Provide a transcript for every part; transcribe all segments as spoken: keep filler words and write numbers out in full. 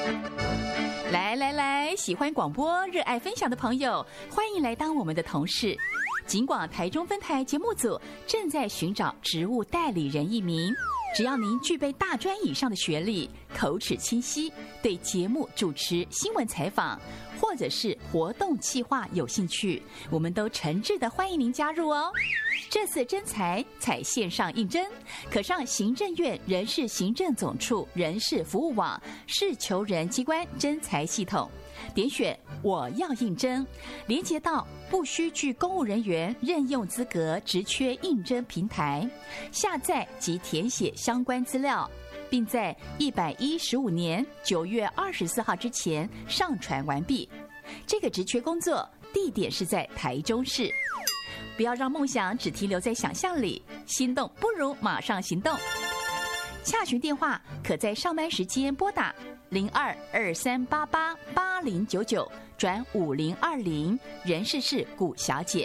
来来来，喜欢广播、热爱分享的朋友，欢迎来当我们的同事。警广台中分台节目组正在寻找职务代理人一名，只要您具备大专以上的学历，口齿清晰，对节目主持、新闻采访或者是活动企划有兴趣，我们都诚挚的欢迎您加入哦。这次征才采线上应征，可上行政院人事行政总处人事服务网是求人机关征才系统，点选我要应征，连接到不需具公务人员任用资格职缺应征平台，下载及填写相关资料，并在一百一十五年九月二十四号之前上传完毕。这个职缺工作地点是在台中市。不要让梦想只停留在想象里，心动不如马上行动。洽询电话可在上班时间拨打零二二三八八八零九九转五零二零，人事是古小姐。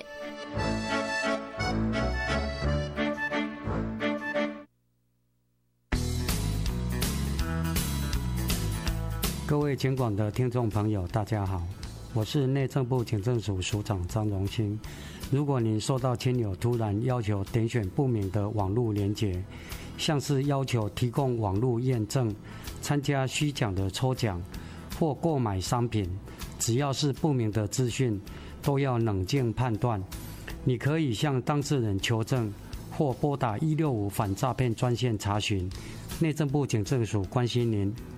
各位警广的听众朋友，大家好，我是内政部警政署署长张荣兴。如果您收到亲友突然要求点选不明的网络连结，像是要求提供网络验证、参加虚假的抽奖或购买商品，只要是不明的资讯，都要冷静判断。你可以向当事人求证，或拨打一六五反诈骗专线查询。内政部警政署关心您。